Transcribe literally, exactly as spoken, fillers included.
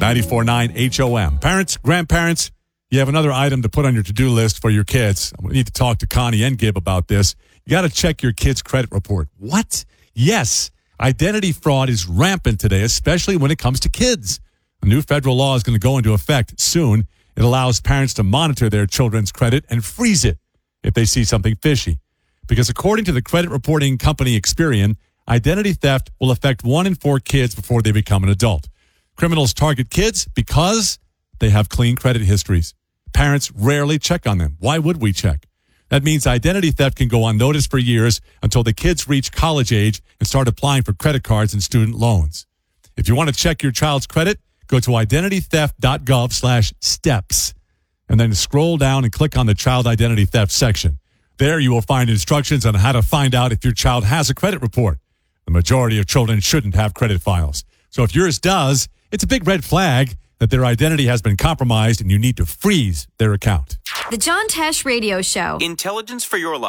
ninety-four point nine H O M. Parents, grandparents, you have another item to put on your to-do list for your kids. We need to talk to Connie and Gib about this. You got to check your kid's credit report. What? Yes. Identity fraud is rampant today, especially when it comes to kids. A new federal law is going to go into effect soon. It allows parents to monitor their children's credit and freeze it if they see something fishy. Because according to the credit reporting company Experian, identity theft will affect one in four kids before they become an adult. Criminals target kids because they have clean credit histories. Parents rarely check on them. Why would we check? That means identity theft can go unnoticed for years until the kids reach college age and start applying for credit cards and student loans. If you want to check your child's credit, go to identitytheft.gov slash steps and then scroll down and click on the child identity theft section. There you will find instructions on how to find out if your child has a credit report. The majority of children shouldn't have credit files. So if yours does, it's a big red flag that their identity has been compromised and you need to freeze their account. The John Tesh Radio Show. Intelligence for your life.